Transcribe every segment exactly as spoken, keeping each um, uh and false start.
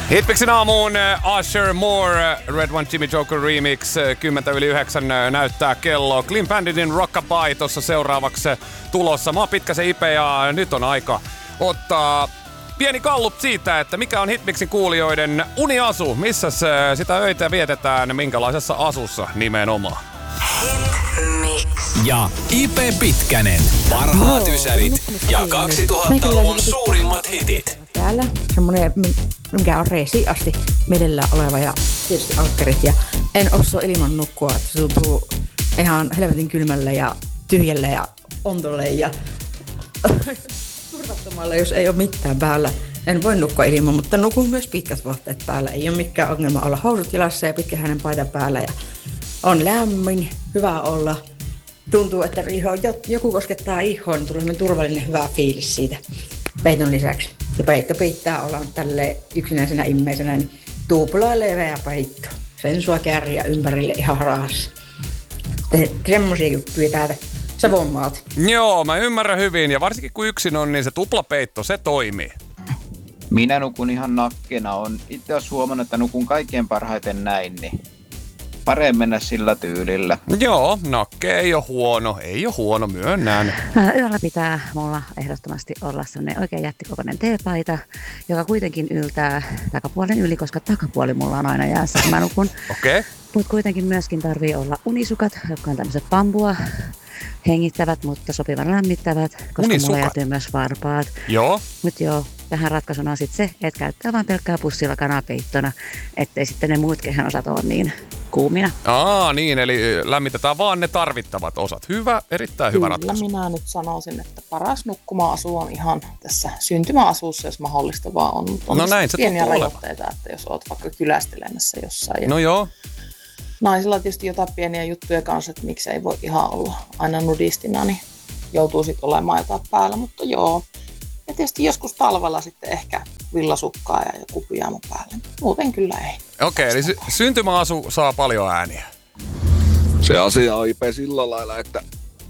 Hitmixin aamuun Usher Moore, Red One Jimmy Joker Remix, kymmentä yli yhdeksän näyttää kello. Clean Banditin Rockabye tuossa seuraavaksi tulossa. Mä oon Pitkäsen Ipe ja nyt on aika ottaa pieni gallup siitä, että mikä on Hitmixin kuulijoiden uniasu. Missä sitä öitä vietetään, minkälaisessa asussa nimenomaan. Hitmix. Ja Ipe Pitkänen. Parhaat ysärit ja kaksituhattaluvun suurimmat hitit. Täällä semmonen, mikä on reisiin asti medellä oleva ja tietysti alkkarit. Ja en osaa ilman nukkua, että se tuntuu ihan helvetin kylmälle ja tyhjälle ja ontolle ja turvattomalle, jos ei ole mitään päällä. En voi nukkua ilman, mutta nukun myös pitkät vaatteet päällä. Ei ole mikään ongelma olla housut jalassa ja pitkähäinen paita päällä. Ja on lämmin, hyvä olla. Tuntuu, että joku koskettaa ihoon, niin tulee turvallinen hyvä fiilis siitä peiton lisäksi. Ja peitto peittää olla tälle yksinäisenä immeisenä, niin tupla leveä peitto. Sen sua kärjää ympärille ihan rahassa. Semmoisia juttuja täältä Savonmaalta. Joo, mä ymmärrän hyvin. Ja varsinkin kun yksin on, niin se tuplapeitto, se toimii. Minä nukun ihan nakkena. On itse asiassa huomannut, että nukun kaikkein parhaiten näin, niin paremmin mennä sillä tyylillä. Joo, nakke ei ole huono. Ei ole huono, myönnän. Yöllä pitää mulla ehdottomasti olla sellainen oikein jättikokoinen teepaita, joka kuitenkin yltää takapuolen yli, koska takapuoli mulla on aina jäässä, kun mä nukun. Okei. Okay. Mutta kuitenkin myöskin tarvii olla unisukat, jotka on tämmöiset bambua hengittävät, mutta sopivan lämmittävät, koska unisukat. Mulla jätyy myös varpaat. Joo. Mut joo, tähän ratkaisuna on sitten se, että käyttää vaan pelkkää pussilla kanapeittona, ettei sitten ne muut kehän osat ole niin kuumina. Aa, niin, eli lämmitetään vaan ne tarvittavat osat. Hyvä, erittäin hyvä Kyllä, ratkaisu. minä nyt sanoisin, että paras nukkuma-asu on ihan tässä syntymäasussa, jos mahdollista vaan on. on no näin, se pieniä tuntuu rajoitteita, että jos oot vaikka kylästelemässä jossain. Ja no joo. naisilla tietysti jotain pieniä juttuja kanssa, että miksi ei voi ihan olla aina nudistina, niin joutuu sitten olemaan jotain päällä, mutta joo. Ja tietysti joskus talvella sitten ehkä villasukkaa ja joku pyjama päälle. Muuten kyllä ei. Okei, okay, eli sy- syntymäasu saa paljon ääniä. Se asia on Ipe sillä lailla, että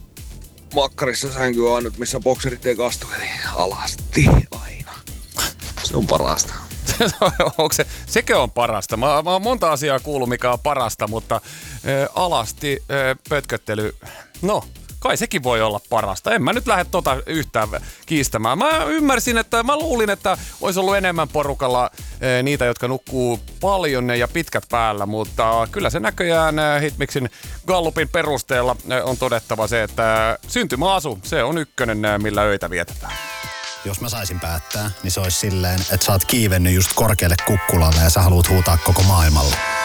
makkarissa sänky on ainut, missä bokserit ei kastu, eli alasti aina. Se on parasta. Onko se, sekö on parasta? Mä, mä oon monta asiaa kuullut, mikä on parasta, mutta ä, alasti ä, pötköttely, no kai sekin voi olla parasta. En mä nyt lähde tota yhtään kiistämään. Mä ymmärsin, että mä luulin, että olisi ollut enemmän porukalla ä, niitä, jotka nukkuu paljon ja pitkät päällä, mutta kyllä se näköjään ä, Hitmixin gallupin perusteella ä, on todettava se, että syntymäasu, se on ykkönen, ä, millä öitä vietetään. Jos mä saisin päättää, niin se olisi silleen, että sä oot kiivennyt just korkealle kukkulalle ja sä haluat huutaa koko maailmalle.